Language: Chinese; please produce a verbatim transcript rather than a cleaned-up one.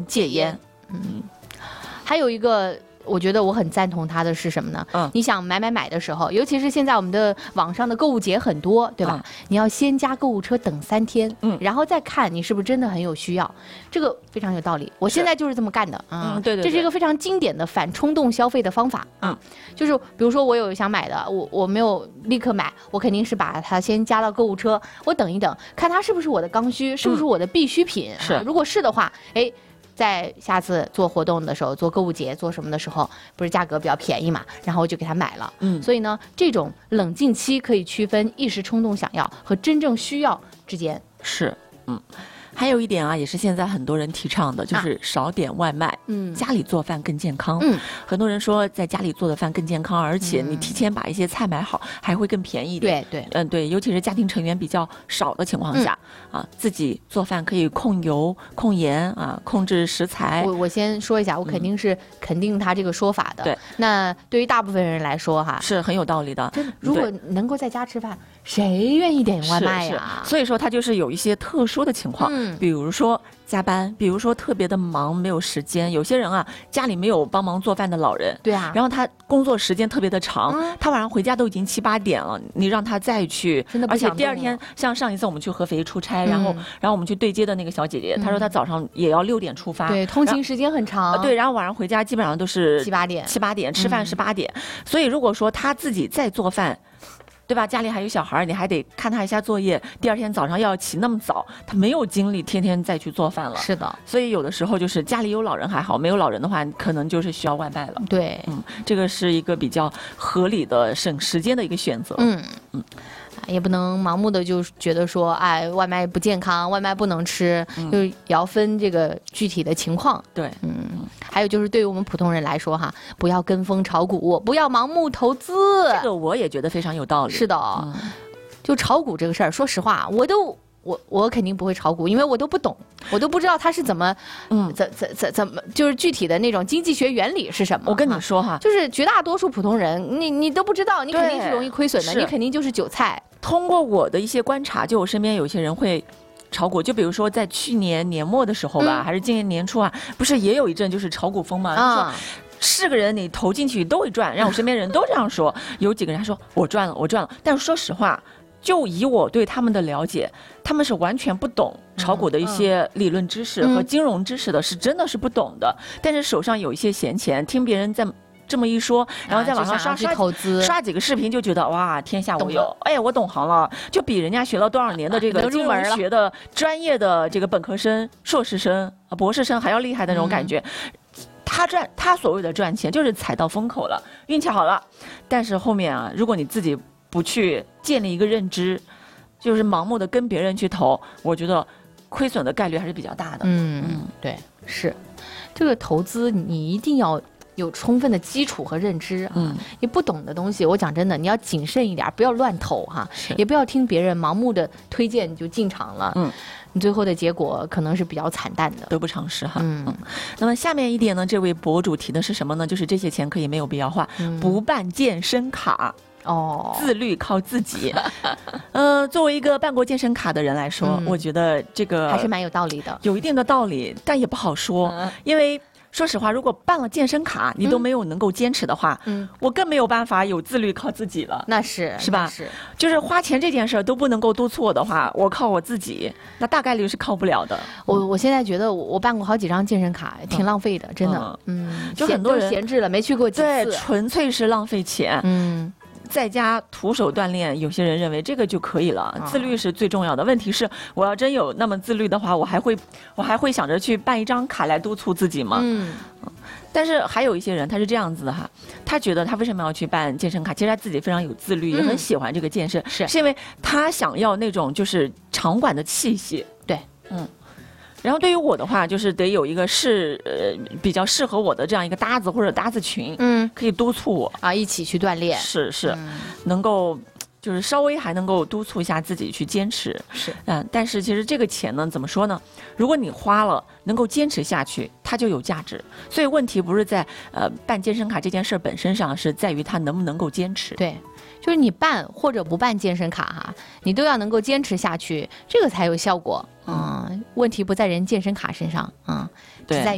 戒烟。嗯，还有一个。我觉得我很赞同他的是什么呢？嗯，你想买买买的时候，尤其是现在我们的网上的购物节很多，对吧？嗯、你要先加购物车等三天，嗯，然后再看你是不是真的很有需要，这个非常有道理。我现在就是这么干的，嗯，对 对, 对，这是一个非常经典的反冲动消费的方法啊。嗯、就是比如说我有想买的，我我没有立刻买，我肯定是把它先加到购物车，我等一等，看它是不是我的刚需，是不是我的必需品。嗯、是、啊，如果是的话，哎。在下次做活动的时候，做购物节做什么的时候，不是价格比较便宜嘛，然后我就给他买了。嗯，所以呢，这种冷静期可以区分一时冲动想要和真正需要之间。 是，嗯。还有一点啊，也是现在很多人提倡的，就是少点外卖，嗯，家里做饭更健康。嗯，很多人说在家里做的饭更健康，而且你提前把一些菜买好，还会更便宜一点。 对对， 嗯对，尤其是家庭成员比较少的情况下，嗯、啊，自己做饭可以控油、控盐啊，控制食材。 我我先说一下，我肯定是肯定他这个说法的。 对、嗯， 那对于大部分人来说哈， 是很有道理的。 真的，如果能够在家吃饭，谁愿意点外卖呀？ 所以说，他就是有一些特殊的情况。嗯比如说加班，比如说特别的忙没有时间，有些人啊家里没有帮忙做饭的老人， 对啊， 然后他工作时间特别的长，嗯、他晚上回家都已经七八点了，你让他再去， 真的不而且第二天像上一次我们去合肥出差，嗯、然后然后我们去对接的那个小姐姐，嗯、她说她早上也要六点出发， 对，通勤时间很长， 呃、对，然后晚上回家基本上都是七八点， 七八点吃饭是八点，嗯、所以如果说他自己再做饭。对吧？家里还有小孩，你还得看他一下作业。第二天早上要起那么早，他没有精力天天再去做饭了。 是的， 所以有的时候就是家里有老人还好，没有老人的话，可能就是需要外卖了。 对， 嗯，这个是一个比较合理的省时间的一个选择。 嗯嗯。也不能盲目的就觉得说，哎，外卖不健康，外卖不能吃，嗯、就是也要分这个具体的情况。 对， 嗯，还有就是对于我们普通人来说哈，不要跟风炒股，不要盲目投资。 这个我也觉得非常有道理。 是的，嗯、就炒股这个事儿，说实话，我都。我我肯定不会炒股，因为我都不懂，我都不知道它是怎么，嗯，怎怎怎怎么，就是具体的那种经济学原理是什么。 我跟你说哈， 就是绝大多数普通人，你你都不知道，你肯定是容易亏损的，你肯定就是韭菜。 通过我的一些观察，就我身边有些人会炒股，就比如说在去年年末的时候吧，嗯、还是今年年初啊，不是也有一阵就是炒股风嘛，啊。是个人你投进去都会赚，让我身边人都这样说。有几个人他说我赚了，我赚了，但是说实话。就以我对他们的了解，他们是完全不懂炒股的一些理论知识和金融知识的，是真的是不懂的。但是手上有一些闲钱，听别人在这么一说，然后在网上刷刷投资， 刷几个视频就觉得哇，天下无有，哎，我懂行了，就比人家学了多少年的这个金融学的专业的这个本科生、硕士生、博士生还要厉害的那种感觉。嗯他赚他所谓的赚钱，就是踩到风口了，运气好了。但是后面啊，如果你自己不去建立一个认知，就是盲目的跟别人去投，我觉得亏损的概率还是比较大的。 嗯嗯，对，是这个投资你一定要有充分的基础和认知啊。嗯，你不懂的东西，我讲真的，你要谨慎一点，不要乱投哈，也不要听别人盲目的推荐你就进场了。嗯。你最后的结果可能是比较惨淡的， 得不偿失哈。嗯，嗯那么下面一点呢，这位博主提的是什么呢？就是这些钱可以没有必要花，嗯、不办健身卡。哦，自律靠自己。呃，作为一个办过健身卡的人来说，嗯、我觉得这个还是蛮有道理的， 有一定的道理，但也不好说，嗯、因为。说实话，如果办了健身卡，你都没有能够坚持的话，嗯，我更没有办法有自律靠自己了。 那是是吧？ 是， 就是花钱这件事都不能够督促我的话，我靠我自己，那大概率是靠不了的。 我我现在觉得我办过好几张健身卡，挺浪费的，嗯、真的。嗯，就很多人闲置了，没去过几次， 对，纯粹是浪费钱。嗯。在家徒手锻炼，有些人认为这个就可以了，自律是最重要的。问题是，我要真有那么自律的话，我还会，我还会想着去办一张卡来督促自己吗？嗯。但是还有一些人他是这样子的哈，他觉得他为什么要去办健身卡？其实他自己非常有自律，嗯、也很喜欢这个健身，是是因为他想要那种就是场馆的气息。 对， 嗯。然后对于我的话，就是得有一个适呃比较适合我的这样一个搭子或者搭子群，嗯，可以督促我啊一起去锻炼， 是是，嗯、能够就是稍微还能够督促一下自己去坚持， 是嗯。但是其实这个钱呢，怎么说呢？如果你花了，能够坚持下去，它就有价值。所以问题不是在呃办健身卡这件事本身上，是在于它能不能够坚持。 对。就是你办或者不办健身卡哈，你都要能够坚持下去，这个才有效果。嗯，问题不在人健身卡身上，嗯， 对。